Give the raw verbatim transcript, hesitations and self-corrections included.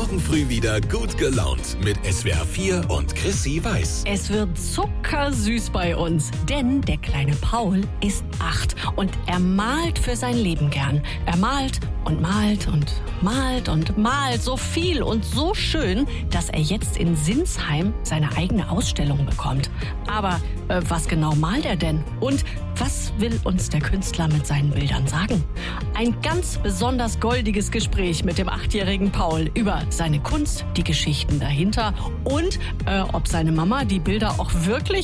Morgen früh wieder gut gelaunt mit S W R vier und Chrissy Weiß. Es wird zuckersüß bei uns, denn der kleine Paul ist acht und er malt für sein Leben gern. Er malt und malt und malt und malt so viel und so schön, dass er jetzt in Sinsheim seine eigene Ausstellung bekommt. Aber äh, was genau malt er denn? Und was will uns der Künstler mit seinen Bildern sagen? Ein ganz besonders goldiges Gespräch mit dem achtjährigen Paul über seine Kunst, die Geschichten dahinter und äh, ob seine Mama die Bilder auch wirklich